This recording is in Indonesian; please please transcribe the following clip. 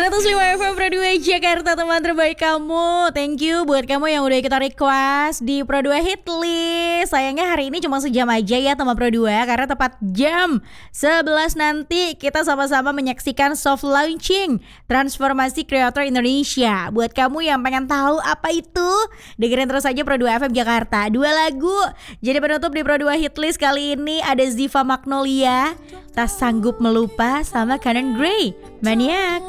105 FM Pro 2 Jakarta, teman terbaik kamu. Thank you buat kamu yang udah kita request di Pro 2 Hit List. Sayangnya hari ini cuma sejam aja ya teman Pro 2, karena tepat jam 11 nanti kita sama-sama menyaksikan soft launching Transformasi Kreator Indonesia. Buat kamu yang pengen tahu apa itu, dengerin terus aja Pro 2 FM Jakarta. 2 lagu jadi penutup di Pro 2 Hit List kali ini, ada Ziva Magnolia, Tak Sanggup Melupa, sama Canon Grey, Maniac.